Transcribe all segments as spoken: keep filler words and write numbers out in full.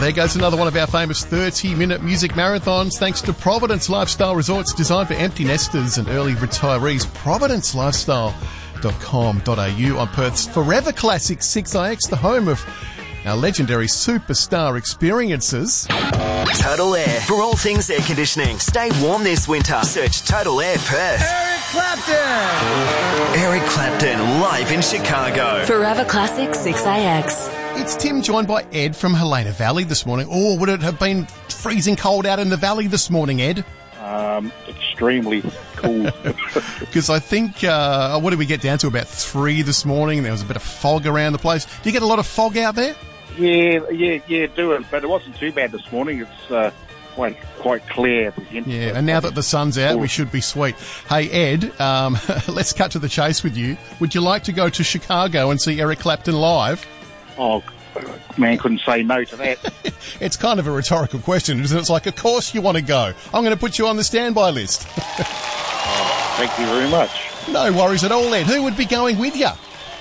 there goes another one of our famous thirty-minute music marathons thanks to Providence Lifestyle Resorts, designed for empty nesters and early retirees. providence lifestyle dot com dot a u on Perth's Forever Classic six I X, the home of our legendary superstar experiences. Total Air. For all things air conditioning, stay warm this winter. Search Total Air Perth. Eric Clapton! Eric Clapton, live in Chicago. Forever Classic six I X. It's Tim, joined by Ed from Helena Valley this morning. Oh, would it have been freezing cold out in the valley this morning, Ed? Um, extremely cool. Because I think, uh, what did we get down to, about three this morning? There was a bit of fog around the place. Do you get a lot of fog out there? Yeah, yeah, yeah, do it. But it wasn't too bad this morning. It's uh, quite quite clear. At the end. Yeah, and now that the sun's out, we should be sweet. Hey, Ed, um, let's cut to the chase with you. Would you like to go to Chicago and see Eric Clapton live? Oh, man, couldn't say no to that. It's kind of a rhetorical question, isn't it? It's like, of course you want to go. I'm going to put you on the standby list. Oh, thank you very much. No worries at all, Ed. Who would be going with you?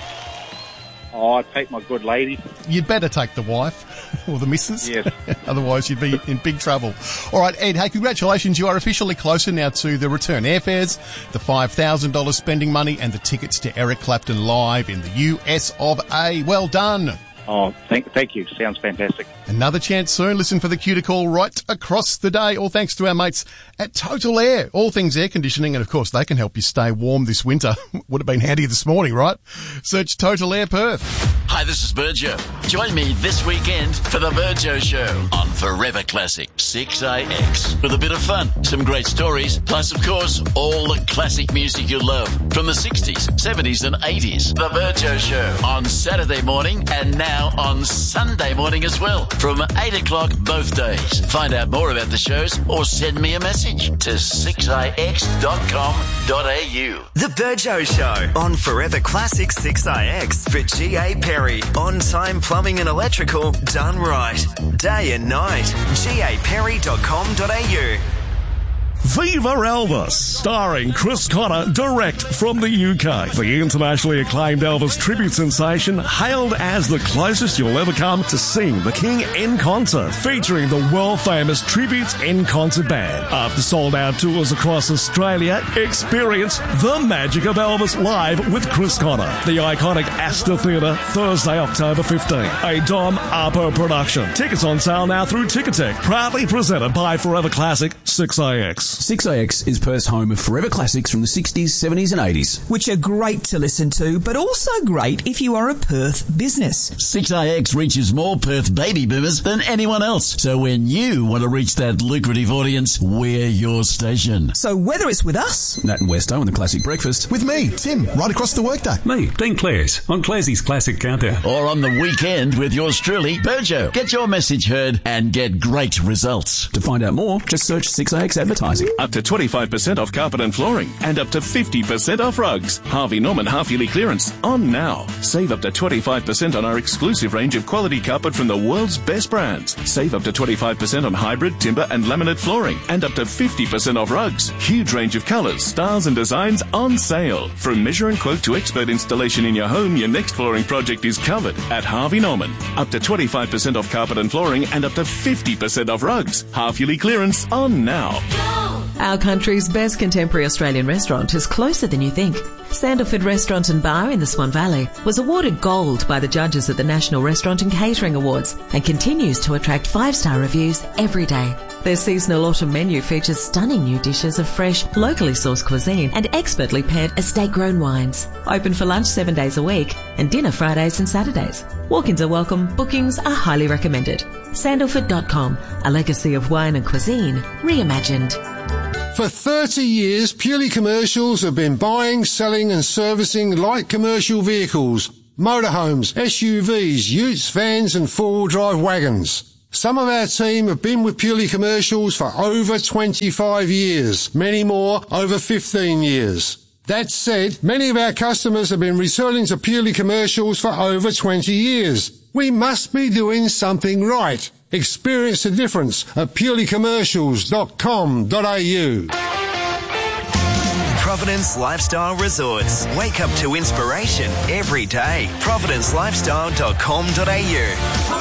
Oh, I'd take my good lady. You'd better take the wife or the missus. Yes. Otherwise, you'd be in big trouble. All right, Ed, hey, congratulations. You are officially closer now to the return airfares, the five thousand dollars spending money, and the tickets to Eric Clapton live in the U S of A. Well done. Oh, thank, thank you. Sounds fantastic. Another chance soon. Listen for the cue to call right across the day. All thanks to our mates at Total Air. All things air conditioning, and of course they can help you stay warm this winter. Would have been handy this morning, right? Search Total Air Perth. Hi, this is Virgio. Join me this weekend for the Virgio Show on Forever Classic six I X. With a bit of fun, some great stories, plus of course all the classic music you love from the sixties, seventies and eighties. The Virgio Show on Saturday morning and now on Sunday morning as well, from eight o'clock both days. Find out more about the shows or send me a message to six I X dot com dot a u. The Virgio Show on Forever Classic six I X for G A Perry. On-time plumbing and electrical done right. Day and night. G A perry dot com dot a u. Viva Elvis, starring Chris Connor, direct from the U K. The internationally acclaimed Elvis tribute sensation, hailed as the closest you'll ever come to seeing the King in concert, featuring the world-famous Tributes in Concert Band. After sold-out tours across Australia, experience the magic of Elvis live with Chris Connor. The iconic Astor Theatre, Thursday, October fifteenth. A Dom Arpo production. Tickets on sale now through Ticketek. Proudly presented by Forever Classic six I X. six I X is Perth's home of forever classics from the sixties, seventies and eighties. Which are great to listen to, but also great if you are a Perth business. six I X reaches more Perth baby boomers than anyone else. So when you want to reach that lucrative audience, we're your station. So whether it's with us, Nat and Westo on the Classic Breakfast. With me, Tim, right across the workday. Me, Dean Clares, on Clarsey's Classic Countdown. Or on the weekend with yours truly, Virgio. Get your message heard and get great results. To find out more, just search six I X Advertising. Up to twenty-five percent off carpet and flooring and up to fifty percent off rugs. Harvey Norman half-yearly clearance on now. Save up to twenty-five percent on our exclusive range of quality carpet from the world's best brands. Save up to twenty-five percent on hybrid, timber and laminate flooring and up to fifty percent off rugs. Huge range of colours, styles and designs on sale. From measure and quote to expert installation in your home, your next flooring project is covered at Harvey Norman. Up to twenty-five percent off carpet and flooring and up to fifty percent off rugs. Half-yearly clearance on now. Our country's best contemporary Australian restaurant is closer than you think. Sandalford Restaurant and Bar in the Swan Valley was awarded gold by the judges at the National Restaurant and Catering Awards and continues to attract five-star reviews every day. Their seasonal autumn menu features stunning new dishes of fresh, locally sourced cuisine and expertly paired estate-grown wines. Open for lunch seven days a week and dinner Fridays and Saturdays. Walk-ins are welcome. Bookings are highly recommended. Sandalford dot com, a legacy of wine and cuisine reimagined. For thirty years, Purely Commercials have been buying, selling and servicing light commercial vehicles, motorhomes, S U Vs, utes, vans and four-wheel drive wagons. Some of our team have been with Purely Commercials for over twenty-five years, many more over fifteen years. That said, many of our customers have been returning to Purely Commercials for over twenty years. We must be doing something right. Experience the difference at purely commercials dot com dot a u. Providence Lifestyle Resorts. Wake up to inspiration every day. providence lifestyle dot com dot a u.